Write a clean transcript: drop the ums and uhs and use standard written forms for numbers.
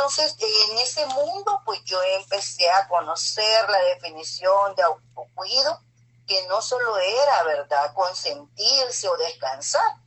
Entonces, en ese mundo, pues yo empecé a conocer la definición de autocuido, que no solo era, ¿verdad?, consentirse o descansar,